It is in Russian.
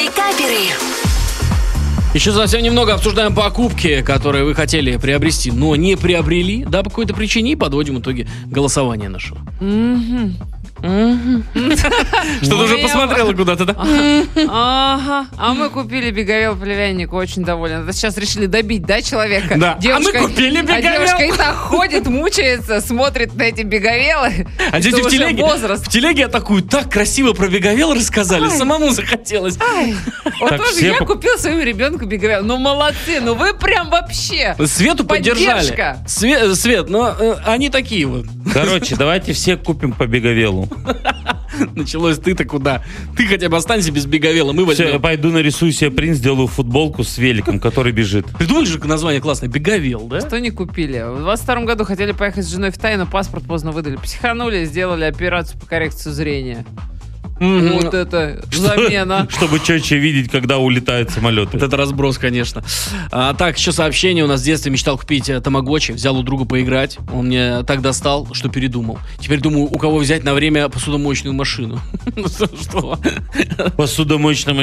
Пикаперы. Еще совсем немного обсуждаем покупки, которые вы хотели приобрести, но не приобрели, да, по какой-то причине, и подводим итоги голосования нашего. Что ты уже посмотрела куда-то, да? Ага. А мы купили беговел племяннику, очень доволен. Это сейчас решили добить, да, человека? Да. Девушка, А мы купили беговел. А девушка и так ходит, мучается, смотрит на эти беговелы. А дети в телеге атакуют. Так красиво про беговел рассказали, самому захотелось. Вот тоже я купил своему ребенку беговел. Ну, молодцы, ну вы прям вообще. Свету поддержали. Свет, но они такие вот. Короче, давайте все купим по беговелу. Началось ты-то куда? Ты хотя бы останься без беговела, мы возьмем. Все, я пойду нарисую себе принт, сделаю футболку с великом, который бежит. Придумали же название классное, беговел, да? Что не купили? В 22 году хотели поехать с женой в Тай, но паспорт поздно выдали. Психанули, сделали операцию по коррекции зрения. Вот это замена. Чтобы четче видеть, когда улетают самолеты. Вот это разброс, конечно. Так, еще сообщение. У нас в детстве мечтал купить тамагочи. Взял у друга поиграть. Он мне так достал, что передумал. Теперь думаю, у кого взять на время посудомоечную машину. Что? Посудомоечная